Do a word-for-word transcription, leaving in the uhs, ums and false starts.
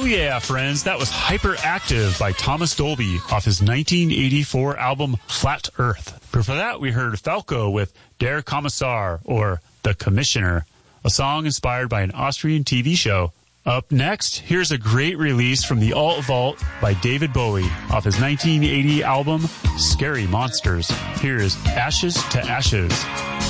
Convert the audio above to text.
yeah, friends, that was Hyperactive by Thomas Dolby off his nineteen eighty-four album Flat Earth. Before that, we heard Falco with Der Kommissar, or The Commissioner, a song inspired by an Austrian T V show. Up next, here's a great release from the Alt Vault by David Bowie off his nineteen eighty album Scary Monsters. Here's Ashes to Ashes.